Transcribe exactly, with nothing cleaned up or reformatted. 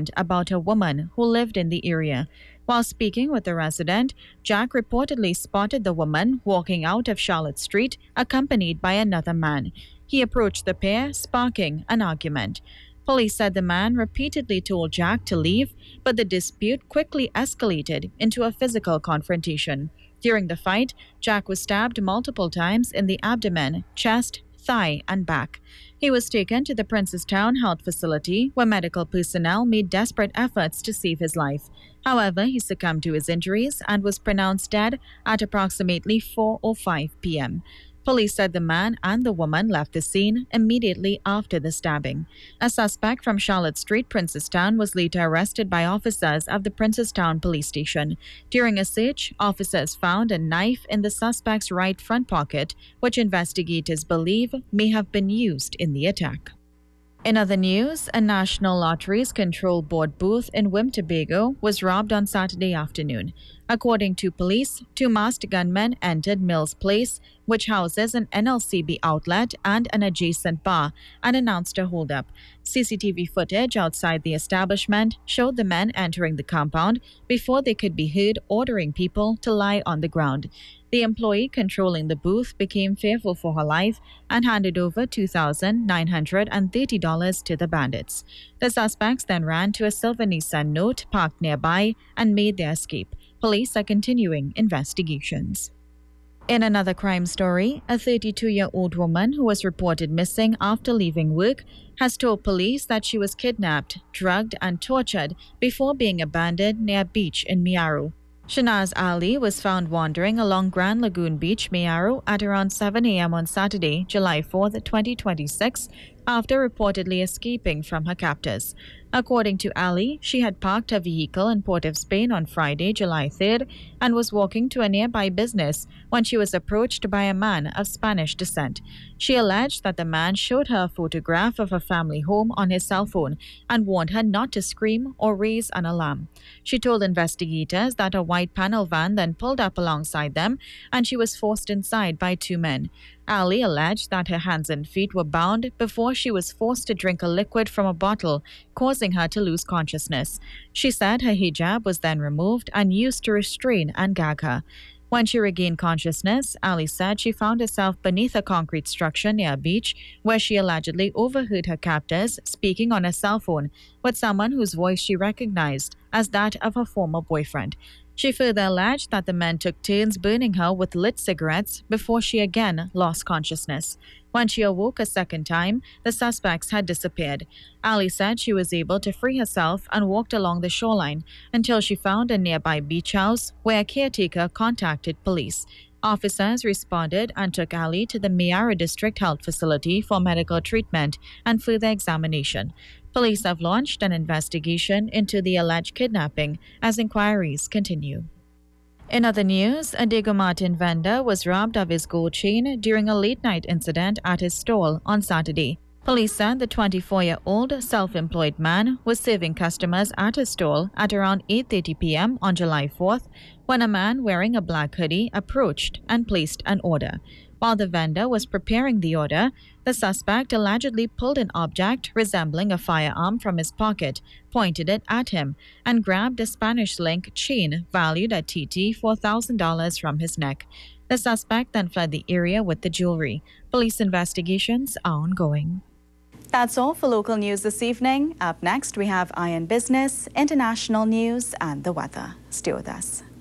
incident about a woman who lived in the area. While speaking with the resident, Jack reportedly spotted the woman walking out of Charlotte Street, accompanied by another man. He approached the pair, sparking an argument. Police said the man repeatedly told Jack to leave, but the dispute quickly escalated into a physical confrontation. During the fight, Jack was stabbed multiple times in the abdomen, chest, thigh, and back. He was taken to the Princestown Health Facility, where medical personnel made desperate efforts to save his life. However, he succumbed to his injuries and was pronounced dead at approximately four oh five p.m. Police said the man and the woman left the scene immediately after the stabbing. A suspect from Charlotte Street, Princestown, was later arrested by officers of the Princestown Police Station. During a search, officers found a knife in the suspect's right front pocket, which investigators believe may have been used in the attack. In other news, a National Lotteries Control Board booth in Winnebago was robbed on Saturday afternoon. According to police, two masked gunmen entered Mills Place, which houses an N L C B outlet and an adjacent bar, and announced a holdup. C C T V footage outside the establishment showed the men entering the compound before they could be heard ordering people to lie on the ground. The employee controlling the booth became fearful for her life and handed over two thousand nine hundred thirty dollars to the bandits. The suspects then ran to a silver Nissan Note parked nearby and made their escape. Police are continuing investigations. In another crime story, a thirty-two-year-old woman who was reported missing after leaving work has told police that she was kidnapped, drugged, and tortured before being abandoned near a beach in Miaru. Shanaz Ali was found wandering along Grand Lagoon Beach, Miaru, at around seven a.m. on Saturday, July fourth, twenty twenty-six, after reportedly escaping from her captors. According to Ali, she had parked her vehicle in Port of Spain on Friday, July third, and was walking to a nearby business when she was approached by a man of Spanish descent. She alleged that the man showed her a photograph of a family home on his cell phone and warned her not to scream or raise an alarm. She told investigators that a white panel van then pulled up alongside them and she was forced inside by two men. Ali alleged that her hands and feet were bound before she was forced to drink a liquid from a bottle, causing her to lose consciousness. She said her hijab was then removed and used to restrain and gag her. When she regained consciousness, Ali said she found herself beneath a concrete structure near a beach where she allegedly overheard her captors speaking on a cell phone with someone whose voice she recognized as that of her former boyfriend. She further alleged that the men took turns burning her with lit cigarettes before she again lost consciousness. When she awoke a second time, the suspects had disappeared. Ali said she was able to free herself and walked along the shoreline until she found a nearby beach house where a caretaker contacted police. Officers responded and took Ali to the Miaru District Health Facility for medical treatment and further examination. Police have launched an investigation into the alleged kidnapping as inquiries continue. In other news, a Diego Martin vendor was robbed of his gold chain during a late-night incident at his stall on Saturday. Police said the twenty-four-year-old self-employed man was serving customers at his stall at around eight thirty p.m. on July fourth when a man wearing a black hoodie approached and placed an order. While the vendor was preparing the order, the suspect allegedly pulled an object resembling a firearm from his pocket, pointed it at him, and grabbed a Spanish link chain valued at T T four thousand dollars from his neck. The suspect then fled the area with the jewelry. Police investigations are ongoing. That's all for local news this evening. Up next, we have Iron Business, international news, and the weather. Stay with us.